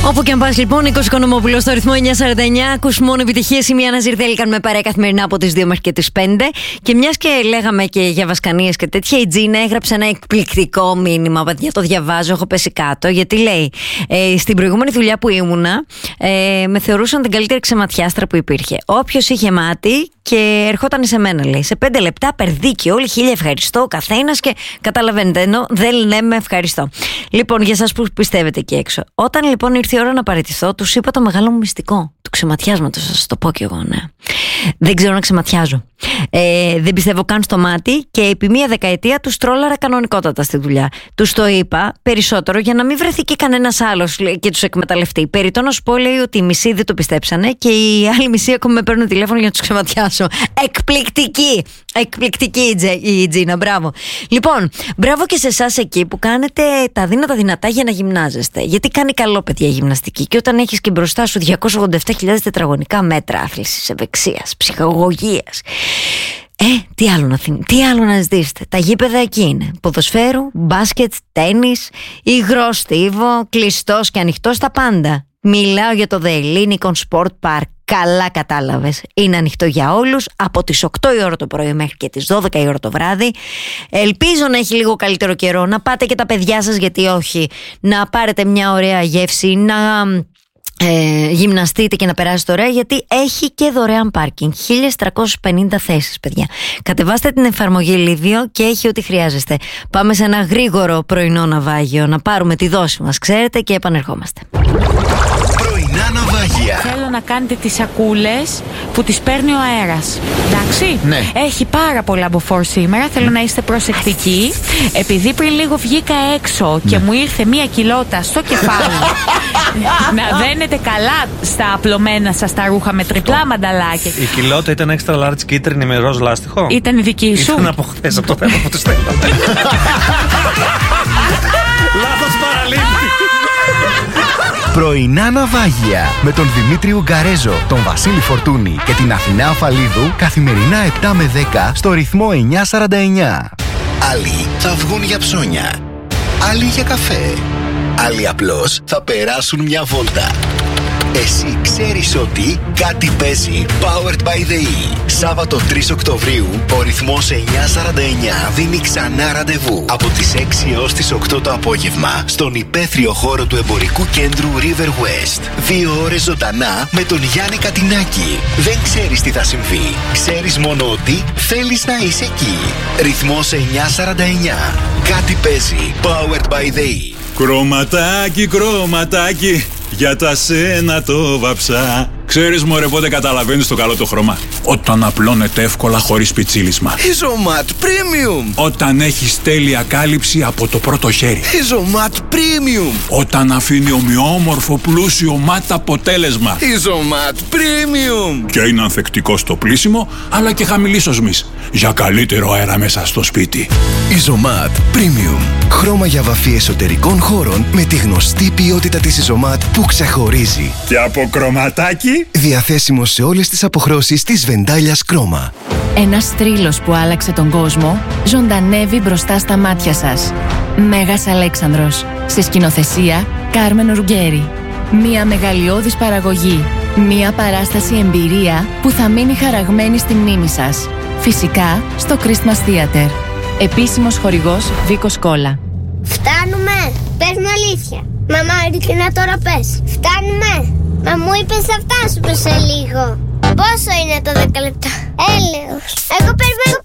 Όπου και αν πας λοιπόν, Νίκος Οικονομόπουλος στο ρυθμό 949. Ακούς μόνο επιτυχίες. Η Μία Ναζιρδέλη κάνουμε παρέα καθημερινά από τις 2 μέχρι και τις 5. Και μιας και λέγαμε και για βασκανίες και τέτοια, η Τζίνα έγραψε ένα εκπληκτικό μήνυμα. Παιδιά, το διαβάζω, έχω πέσει κάτω. Γιατί λέει, στην προηγούμενη δουλειά που ήμουνα, με θεωρούσαν την καλύτερη ξεματιάστρα που υπήρχε. Όποιος είχε μάτι και ερχόταν σε μένα, λέει, σε 5 λεπτά περδίκη όλοι, 1000 ευχαριστώ ο καθένας και καταλαβαίνετε, ενώ δεν λέμε ευχαριστώ. Λοιπόν, για εσάς που πιστεύετε εκεί έξω, όταν λοιπόν ήρθε η ώρα να παραιτηθώ, τους είπα το μεγάλο μου μυστικό του ξεματιάσματος, θα σας το πω κι εγώ, ναι. Δεν ξέρω να ξεματιάζω. Δεν πιστεύω καν στο μάτι και επί μία δεκαετία τους τρόλαρα κανονικότατα στη δουλειά. Τους το είπα περισσότερο για να μην βρεθεί και κανένας άλλος και τους εκμεταλλευτεί. Περιττό να σου πω, λέει, ότι οι μισοί δεν το πιστέψανε και οι άλλοι μισοί ακόμα με παίρνουν τηλέφωνο για να τους ξεματιάσω. Εκπληκτική! Εκπληκτική η Τζίνα, μπράβο. Λοιπόν, μπράβο και σε εσάς εκεί που κάνετε τα δυνατά για να γυμνάζεστε. Γιατί κάνει καλό, παιδιά, η γυμναστική. Και όταν έχεις και μπροστά σου 287.000 τετραγωνικά μέτρα άθλησης, ευεξίας, ψυχαγωγίας. Τι άλλο να ζητήσετε. Τα γήπεδα εκεί είναι. Ποδοσφαίρου, μπάσκετ, τένις, υγρό στίβο, κλειστός και ανοιχτός, τα πάντα. Μιλάω για το The Lincoln Sport Park. Καλά κατάλαβες. Είναι ανοιχτό για όλους από τις 8 η ώρα το πρωί μέχρι και τις 12 η ώρα το βράδυ. Ελπίζω να έχει λίγο καλύτερο καιρό, να πάτε και τα παιδιά σας, γιατί όχι, να πάρετε μια ωραία γεύση, να γυμναστείτε και να περάσετε ωραία, γιατί έχει και δωρεάν πάρκινγκ. 1350 θέσεις, παιδιά. Κατεβάστε την εφαρμογή Λίβιο και έχει ό,τι χρειάζεστε. Πάμε σε ένα γρήγορο πρωινό ναυάγιο, να πάρουμε τη δόση μας, ξέρετε, και επανερχόμαστε. Πρωινά ναυάγια. Θέλω να κάνετε τις σακούλες που τις παίρνει ο αέρας. Εντάξει. Ναι. Έχει πάρα πολλά μποφόρ σήμερα. Θέλω να είστε προσεκτικοί. Επειδή πριν λίγο βγήκα έξω και μου ήρθε μία κοιλότα στο κεφάλι. Να δένετε καλά στα απλωμένα σας τα ρούχα με τριπλά μανταλάκια. Η κοιλότα ήταν extra large κίτρινη με ροζ λάστιχο. Ήταν δική σου. Ήταν από χθες, από το θέμα που τους στέλναμε. Λάθος παραλήπτη. Πρωινά ναυάγια με τον Δημήτρη Ουγγαρέζο, τον Βασίλη Φορτούνη και την Αθηνά Αφαλίδου καθημερινά 7 με 10 στο ρυθμό 949. Άλλοι θα βγουν για ψώνια, άλλοι για καφέ, άλλοι απλώς θα περάσουν μια βόλτα. Εσύ ξέρεις ότι κάτι παίζει. Powered by the E. Σάββατο 3 Οκτωβρίου, ο ρυθμός 949 δίνει ξανά ραντεβού από τις 6 έως τις 8 το απόγευμα στον υπαίθριο χώρο του εμπορικού κέντρου River West. 2 ώρες ζωντανά με τον Γιάννη Κατινάκη. Δεν ξέρεις τι θα συμβεί. Ξέρεις μόνο ότι θέλεις να είσαι εκεί. Ρυθμός 949. Κάτι παίζει. Powered by the E. Κρωματάκι, κρωματάκι, για τα σένα το βαψά. Ξέρεις, μωρέ, πότε καταλαβαίνεις το καλό το χρώμα? Όταν απλώνεται εύκολα χωρίς πιτσίλισμα. Ιζωμάτ Premium. Όταν έχεις τέλεια κάλυψη από το πρώτο χέρι. Ιζωμάτ Premium. Όταν αφήνει ομοιόμορφο πλούσιο μάτ αποτέλεσμα. Ιζωμάτ Premium. Και είναι ανθεκτικό στο πλύσιμο, αλλά και χαμηλής οσμής, για καλύτερο αέρα μέσα στο σπίτι. Ιζωμάτ Premium. Χρώμα για βαφή εσωτερικών χώρων με τη γνωστή ποιότητα της Ιζωμάτ που ξεχωρίζει. Και από κρωματάκι. Διαθέσιμο σε όλες τις αποχρώσεις της Βεντάλιας Κρόμα. Ένας θρύλος που άλλαξε τον κόσμο ζωντανεύει μπροστά στα μάτια σας. Μέγας Αλέξανδρος. Σε σκηνοθεσία Κάρμεν Ρουγκέρι. Μια μεγαλειώδης παραγωγή. Μια παράσταση εμπειρία που θα μείνει χαραγμένη στη μνήμη σας. Φυσικά στο Christmas Theater. Επίσημος χορηγός Βίκος Κόλλα. Φτάνουμε! Πες μου αλήθεια. Μαμά, ειλικρινά τώρα πες. Φτάνουμε! Μα μου είπες θα φτάσουμε σε λίγο. Πόσο είναι το 10 λεπτά? Έλεος. Εγώ περιμένω